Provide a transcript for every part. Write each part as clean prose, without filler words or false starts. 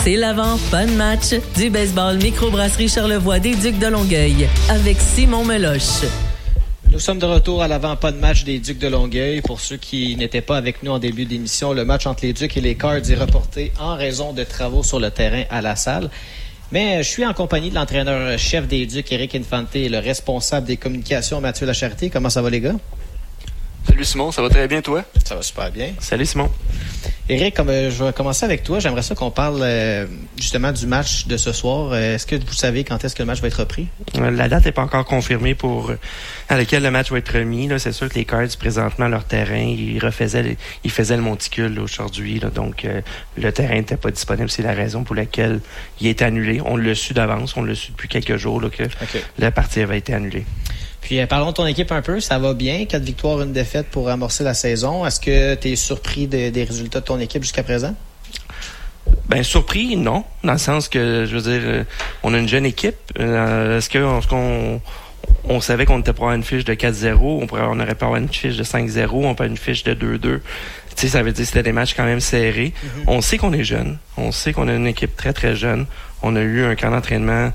C'est l'avant pas de match du baseball microbrasserie Charlevoix des Ducs de Longueuil avec Simon Meloche. Nous sommes de retour à l'avant pas de match des Ducs de Longueuil. Pour ceux qui n'étaient pas avec nous en début d'émission, le match entre les Ducs et les Cards est reporté en raison de travaux sur le terrain à la salle. Mais je suis en compagnie de l'entraîneur-chef des Ducs, Éric Infante, et le responsable des communications, Mathieu Lacharité. Comment ça va, les gars? Salut Simon, ça va très bien, toi? Ça va super bien. Salut Simon. Éric, je vais commencer avec toi. J'aimerais ça qu'on parle justement du match de ce soir. Est-ce que vous savez quand est-ce que le match va être repris? La date n'est pas encore confirmée à laquelle le match va être remis. Là. C'est sûr que les Cards, présentement, leur terrain, ils faisaient le monticule là, aujourd'hui. Là, donc, le terrain n'était pas disponible. C'est la raison pour laquelle il est annulé. On l'a su d'avance. On l'a su depuis quelques jours là, que la partie avait été annulée. Puis parlons de ton équipe un peu, ça va bien, 4 victoires, 1 défaite pour amorcer la saison. Est-ce que tu es surpris des résultats de ton équipe jusqu'à présent? Ben surpris, non, dans le sens que, je veux dire, on a une jeune équipe. Est-ce qu'on savait qu'on était pour avoir une fiche de 4-0, on aurait pu avoir une fiche de 5-0, on peut avoir une fiche de 2-2. Tu sais, ça veut dire que c'était des matchs quand même serrés. Mm-hmm. On sait qu'on est jeune, on sait qu'on a une équipe très très jeune. On a eu un camp d'entraînement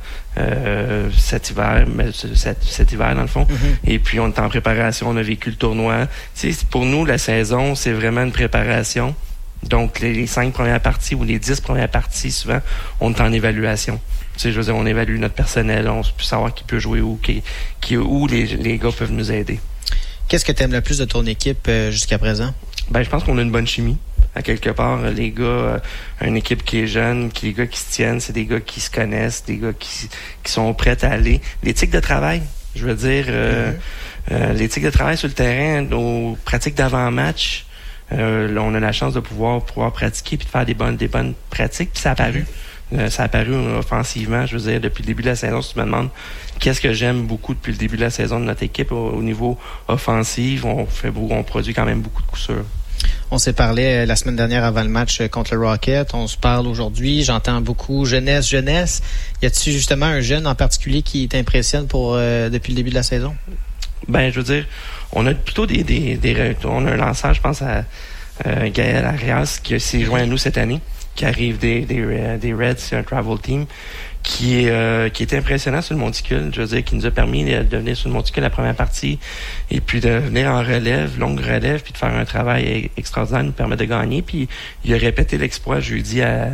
cet hiver dans le fond. Mm-hmm. Et puis on est en préparation, on a vécu le tournoi. Tu sais, pour nous, la saison, c'est vraiment une préparation. Donc les 5 premières parties ou les 10 premières parties, souvent, on est en évaluation. Tu sais, je veux dire, on évalue notre personnel, on peut savoir qui peut jouer où, où les gars peuvent nous aider. Qu'est-ce que tu aimes le plus de ton équipe jusqu'à présent? Ben, je pense qu'on a une bonne chimie. À quelque part, les gars, une équipe qui est jeune, les gars qui se tiennent, c'est des gars qui se connaissent, des gars qui sont prêts à aller. L'éthique de travail, je veux dire, l'éthique de travail sur le terrain, nos pratiques d'avant-match, là, on a la chance de pouvoir pratiquer puis de faire des bonnes pratiques, puis ça a apparu. Ça a apparu offensivement, je veux dire, depuis le début de la saison. Si tu me demandes qu'est-ce que j'aime beaucoup depuis le début de la saison de notre équipe au niveau offensif, on produit quand même beaucoup de coups sûrs. On s'est parlé la semaine dernière avant le match contre le Rocket. On se parle aujourd'hui. J'entends beaucoup jeunesse. Y a-t-il justement un jeune en particulier qui t'impressionne depuis le début de la saison? Ben, je veux dire, on a plutôt on a un lanceur, je pense à Gaël Arias qui s'est joint à nous cette année, qui arrive des Reds, c'est un travel team, qui est impressionnant sur le monticule. Je veux dire, qui nous a permis de venir sur le monticule la première partie et puis de venir en longue relève, puis de faire un travail extraordinaire, nous permet de gagner. Puis il a répété l'exploit jeudi à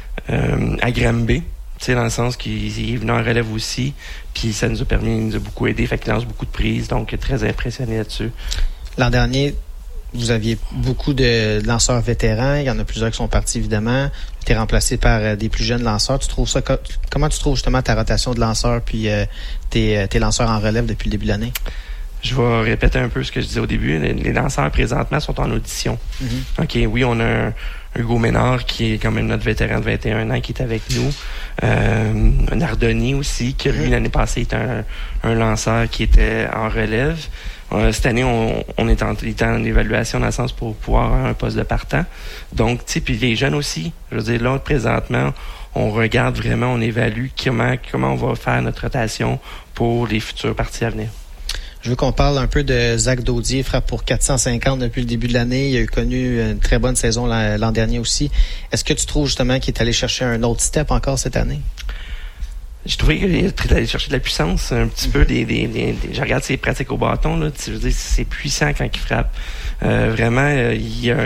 Granby. Tu sais, dans le sens qu'il est venu en relève aussi, puis ça nous a beaucoup aidé, fait qu'il lance beaucoup de prises, donc très impressionné là-dessus. L'an dernier, vous aviez beaucoup de lanceurs vétérans. Il y en a plusieurs qui sont partis, évidemment. Tu es remplacé par des plus jeunes lanceurs. Comment tu trouves justement ta rotation de lanceurs puis tes lanceurs en relève depuis le début de l'année? Je vais répéter un peu ce que je disais au début. Les lanceurs, présentement, sont en audition. Mm-hmm. OK, oui, on a un Hugo Ménard, qui est quand même notre vétéran de 21 ans, qui est avec nous. Un Ardoni aussi, qui, lui, l'année passée, était un lanceur qui était en relève. Cette année, on est en évaluation dans le sens pour pouvoir avoir un poste de partant. Donc, tu sais, puis les jeunes aussi. Je veux dire, là, présentement, on regarde vraiment, on évalue comment on va faire notre rotation pour les futures parties à venir. Je veux qu'on parle un peu de Zach Daudier, frappe pour 450 depuis le début de l'année. Il a connu une très bonne saison l'an dernier aussi. Est-ce que tu trouves justement qu'il est allé chercher un autre step encore cette année? J'ai trouvé qu'il est allé chercher de la puissance, un petit peu. Je regarde ses pratiques au bâton, là. Je veux dire, c'est puissant quand il frappe. Vraiment, il y a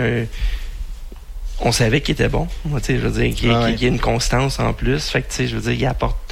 on savait qu'il était bon. Tu sais, je veux dire, qu'il y a une constance en plus. Fait que, tu sais, je veux dire, il apporte